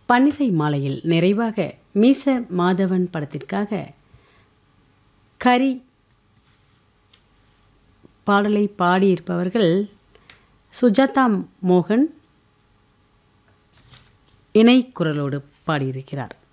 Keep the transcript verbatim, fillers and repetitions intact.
பன்னிசை மாலையில் நிறைவாக மீச மாதவன் படத்திற்காக கரி பாடலை பாடியிருப்பவர்கள் சுஜாதா மோகன் இணை குரலோடு பாடியிருக்கிறார்.